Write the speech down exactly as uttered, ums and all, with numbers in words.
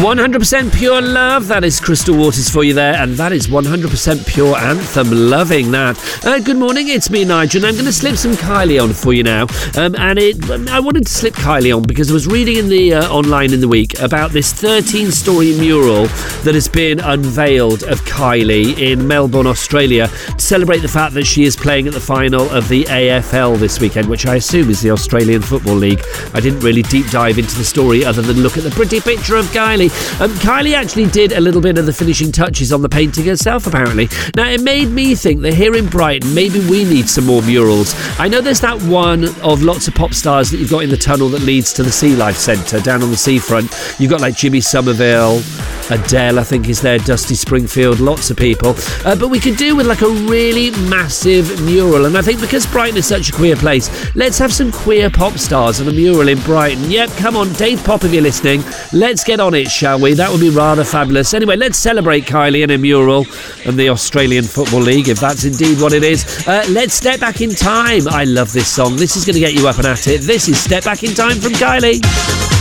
one hundred percent Pure Love, that is Crystal Waters for you there, and that is one hundred percent Pure Anthem. Loving that. Uh, good morning, it's me, Nigel, and I'm going to slip some Kylie on for you now. Um, and it, I wanted to slip Kylie on because I was reading in the uh, online in the week about this thirteen-storey mural that has been unveiled of Kylie in Melbourne, Australia, to celebrate the fact that she is playing at the final of the A F L this weekend, which I assume is the Australian Football League. I didn't really deep dive into the story other than look at the pretty picture of Kylie. Um, Kylie actually did a little bit of the finishing touches on the painting herself, apparently. Now, it made me think that here in Brighton, maybe we need some more murals. I know there's that one of lots of pop stars that you've got in the tunnel that leads to the Sea Life Centre down on the seafront. You've got like Jimmy Somerville, Adele, I think, is there, Dusty Springfield, lots of people. Uh, but we could do with like a really massive mural. And I think because Brighton is such a queer place, let's have some queer pop stars on a mural in Brighton. Yep, come on, Dave Pop, if you're listening. Let's get on it, shall we? That would be rather fabulous. Anyway, let's celebrate Kylie and a mural and the Australian Football League, if that's indeed what it is. Uh, let's step back in time. I love this song. This is going to get you up and at it. This is Step Back in Time from Kylie.